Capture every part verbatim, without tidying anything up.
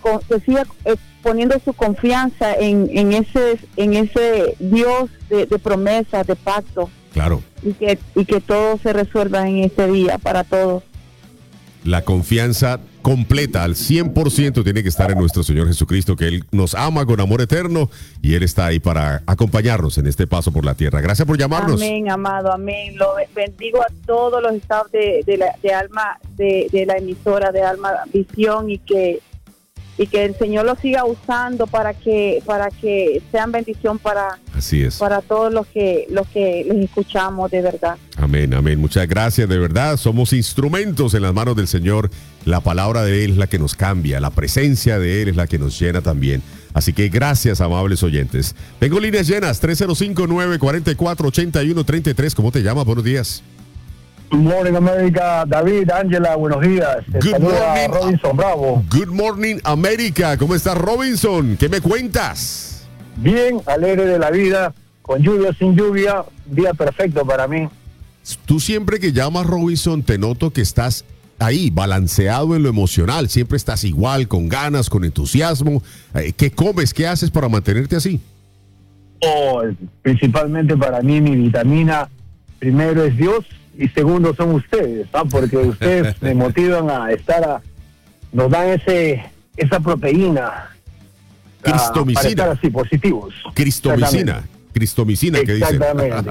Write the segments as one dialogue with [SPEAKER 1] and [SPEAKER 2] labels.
[SPEAKER 1] que siga eh, poniendo su confianza en, en ese en ese Dios de, de promesas, de pacto.
[SPEAKER 2] Claro.
[SPEAKER 1] Y que, y que todo se resuelva en este día para todos.
[SPEAKER 2] La confianza completa al cien por ciento tiene que estar en nuestro Señor Jesucristo, que Él nos ama con amor eterno y Él está ahí para acompañarnos en este paso por la tierra. Gracias por llamarnos.
[SPEAKER 1] Amén, amado, amén. Lo bendigo a todos los estados de, de, la, de alma, de, de la emisora de Alma Visión, y que y que el Señor los siga usando para que para que sean bendición para
[SPEAKER 2] Así es.
[SPEAKER 1] para todos los que los que les escuchamos, de verdad.
[SPEAKER 2] Amén, amén. Muchas gracias, de verdad. Somos instrumentos en las manos del Señor. La palabra de Él es la que nos cambia, la presencia de Él es la que nos llena también. Así que gracias, amables oyentes. Tengo líneas llenas, tres cero cinco, nueve cuatro cuatro, ocho uno tres tres. ¿Cómo te llamas? Buenos días.
[SPEAKER 3] Good morning, América. David, Ángela, buenos días. Te
[SPEAKER 2] Good morning,
[SPEAKER 3] Robinson Bravo.
[SPEAKER 2] Good morning, América. ¿Cómo estás, Robinson? ¿Qué me cuentas?
[SPEAKER 3] Bien, alegre de la vida, con lluvia o sin lluvia, día perfecto para mí.
[SPEAKER 2] Tú siempre que llamas, Robinson, te noto que estás ahí, balanceado en lo emocional. Siempre estás igual, con ganas, con entusiasmo. ¿Qué comes? ¿Qué haces para mantenerte así?
[SPEAKER 3] Oh, principalmente para mí mi vitamina, primero es Dios y segundo son ustedes, ¿no? Porque ustedes me motivan a estar, a, nos dan ese esa proteína.
[SPEAKER 2] Cristomicina.
[SPEAKER 3] Para estar así, positivos.
[SPEAKER 2] Cristomicina. Cristomicina, ¿qué dicen?
[SPEAKER 3] Exactamente.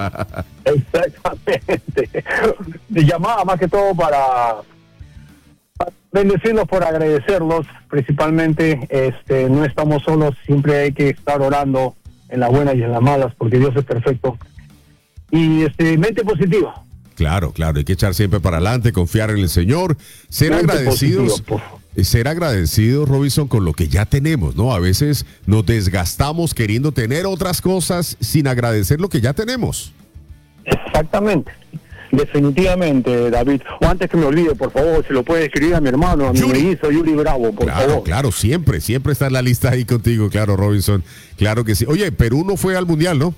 [SPEAKER 3] Exactamente. Me llamaba más que todo para, para bendecirlos, por agradecerlos. Principalmente, este, no estamos solos, siempre hay que estar orando en las buenas y en las malas, porque Dios es perfecto. Y este, mente positiva.
[SPEAKER 2] Claro, claro, hay que echar siempre para adelante, confiar en el Señor, ser mente agradecidos. Positivo, ser agradecidos, Robinson, con lo que ya tenemos, ¿no? A veces nos desgastamos queriendo tener otras cosas sin agradecer lo que ya tenemos.
[SPEAKER 3] Exactamente. Definitivamente, David. O antes que me olvide, por favor, se lo puede escribir a mi hermano, a mi mellizo, Yuri Bravo, por
[SPEAKER 2] claro,
[SPEAKER 3] favor.
[SPEAKER 2] Claro, claro, siempre, siempre está en la lista ahí contigo, claro, Robinson. Claro que sí. Oye, Perú no fue al Mundial, ¿no?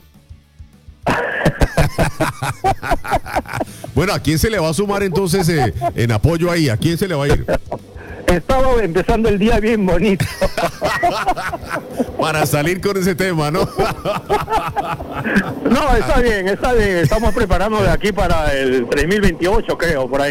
[SPEAKER 2] Bueno, ¿a quién se le va a sumar entonces eh, en apoyo ahí? ¿A quién se le va a ir?
[SPEAKER 3] Estaba empezando el día bien bonito.
[SPEAKER 2] Para salir con ese tema, ¿no?
[SPEAKER 3] No, está bien, está bien. Estamos preparando de aquí para el tres mil veintiocho, creo, por ahí.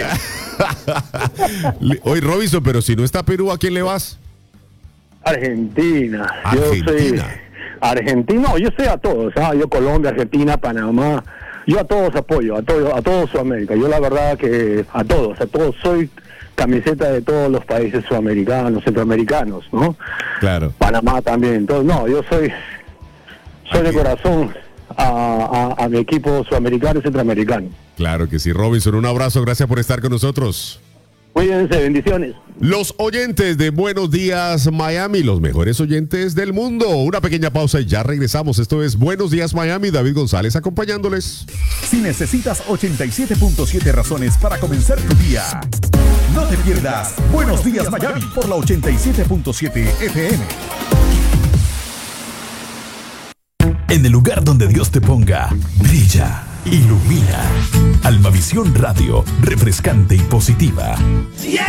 [SPEAKER 2] Oye, Robinson, pero si no está Perú, ¿a quién le vas?
[SPEAKER 3] Argentina.
[SPEAKER 2] Argentina.
[SPEAKER 3] Yo soy Argentina. No, yo sé a todos. ¿Ah? Yo Colombia, Argentina, Panamá. Yo a todos apoyo, a todo, a todos Sudamérica. Yo la verdad que a todos, a todos soy camiseta de todos los países sudamericanos, centroamericanos, ¿no?
[SPEAKER 2] Claro.
[SPEAKER 3] Panamá también. Entonces, no, yo soy soy okay. de corazón a, a, a mi equipo sudamericano y centroamericano.
[SPEAKER 2] Claro que sí, Robinson, un abrazo, gracias por estar con nosotros.
[SPEAKER 3] Cuídense, bendiciones.
[SPEAKER 2] Los oyentes de Buenos Días Miami, los mejores oyentes del mundo. Una pequeña pausa y ya regresamos. Esto es Buenos Días Miami, David González acompañándoles.
[SPEAKER 4] Si necesitas ochenta y siete punto siete razones para comenzar tu día, no te pierdas Buenos Días Miami por la ochenta y siete punto siete F M. En el lugar donde Dios te ponga, brilla, ilumina. Almavisión Radio, refrescante y positiva. ¡Yeah!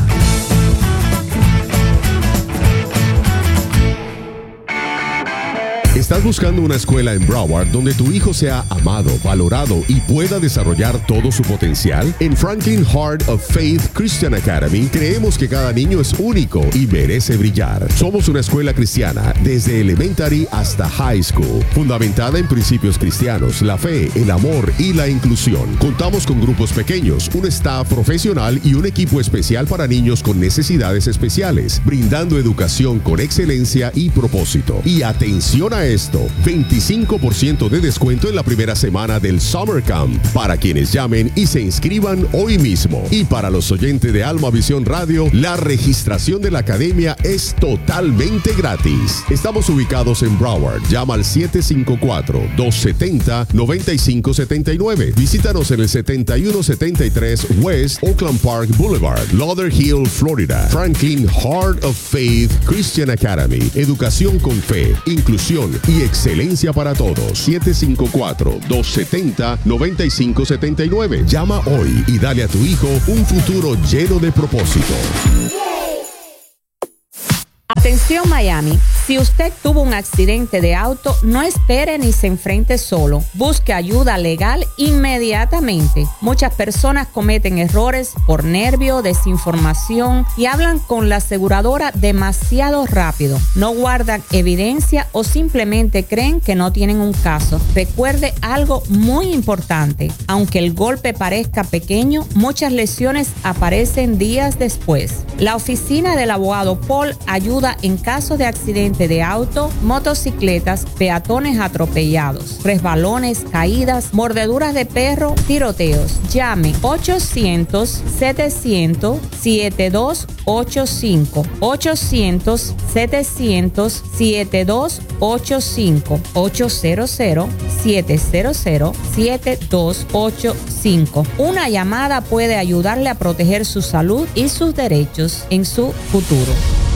[SPEAKER 2] ¿Estás buscando una escuela en Broward donde tu hijo sea amado, valorado y pueda desarrollar todo su potencial? En Franklin Heart of Faith Christian Academy creemos que cada niño es único y merece brillar. Somos una escuela cristiana desde elementary hasta high school, fundamentada en principios cristianos, la fe, el amor y la inclusión. Contamos con grupos pequeños, un staff profesional y un equipo especial para niños con necesidades especiales, brindando educación con excelencia y propósito. Y atención a esto, veinticinco por ciento de descuento en la primera semana del Summer Camp para quienes llamen y se inscriban hoy mismo. Y para los oyentes de Alma Visión Radio, la registración de la academia es totalmente gratis. Estamos ubicados en Broward. Llama al siete cinco cuatro, dos siete cero, nueve cinco siete nueve. Visítanos en el setenta y uno setenta y tres West Oakland Park Boulevard, Lauderhill, Florida. Franklin Heart of Faith Christian Academy. Educación con fe, inclusión y excelencia para todos. siete cinco cuatro, dos siete cero, nueve cinco siete nueve. Llama hoy y dale a tu hijo un futuro lleno de propósito.
[SPEAKER 5] Atención Miami, si usted tuvo un accidente de auto, no espere ni se enfrente solo. Busque ayuda legal inmediatamente. Muchas personas cometen errores por nervio, desinformación y hablan con la aseguradora demasiado rápido. No guardan evidencia o simplemente creen que no tienen un caso. Recuerde algo muy importante. Aunque el golpe parezca pequeño, muchas lesiones aparecen días después. La oficina del abogado Paul ayuda en caso de accidente de auto, motocicletas, peatones atropellados, resbalones, caídas, mordeduras de perro, tiroteos. Llame ochocientos, setecientos, setenta y dos ochenta y cinco. ochocientos, setecientos, setenta y dos ochenta y cinco. ochocientos, setecientos, setenta y dos ochenta y cinco. Una llamada puede ayudarle a proteger su salud y sus derechos en su futuro.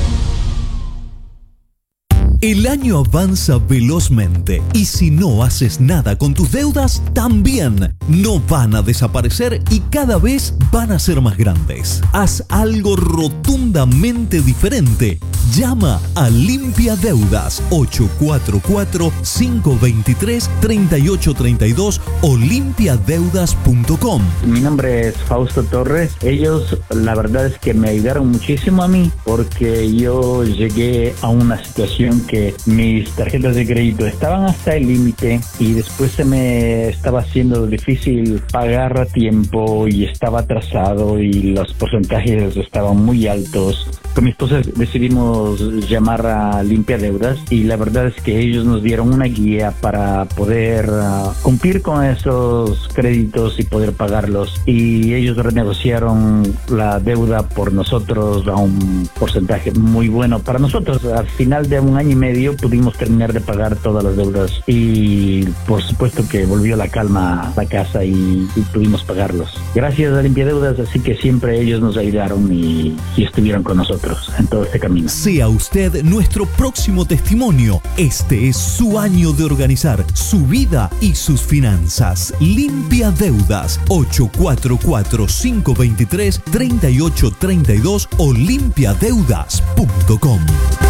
[SPEAKER 6] El año avanza velozmente y si no haces nada con tus deudas, también no van a desaparecer y cada vez van a ser más grandes. Haz algo rotundamente diferente. Llama a Limpia Deudas ocho cuatro cuatro, cinco dos tres, tres ocho tres dos o limpia deudas punto com.
[SPEAKER 7] Mi nombre es Fausto Torres. Ellos, la verdad es que me ayudaron muchísimo a mí porque yo llegué a una situación que mis tarjetas de crédito estaban hasta el límite y después se me estaba haciendo difícil pagar a tiempo y estaba atrasado y los porcentajes estaban muy altos. Con mi esposa decidimos llamar a Limpia Deudas y la verdad es que ellos nos dieron una guía para poder uh, cumplir con esos créditos y poder pagarlos, y ellos renegociaron la deuda por nosotros a un porcentaje muy bueno para nosotros. Al final de un año y medio pudimos terminar de pagar todas las deudas y por supuesto que volvió la calma a la casa y, y pudimos pagarlos. Gracias a Limpia Deudas, así que siempre ellos nos ayudaron y, y estuvieron con nosotros en todo este camino.
[SPEAKER 6] Sea usted nuestro próximo testimonio. Este es su año de organizar su vida y sus finanzas. Limpia Deudas ocho cuatro cuatro, cinco dos tres, tres ocho tres dos o limpia deudas punto com.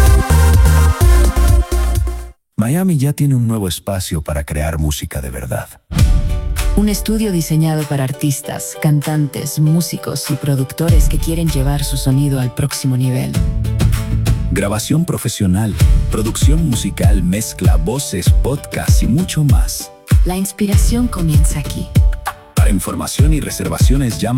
[SPEAKER 8] Miami ya tiene un nuevo espacio para crear música de verdad.
[SPEAKER 9] Un estudio diseñado para artistas, cantantes, músicos y productores que quieren llevar su sonido al próximo nivel.
[SPEAKER 8] Grabación profesional, producción musical, mezcla, voces, podcast y mucho más.
[SPEAKER 9] La inspiración comienza aquí.
[SPEAKER 8] Para información y reservaciones llama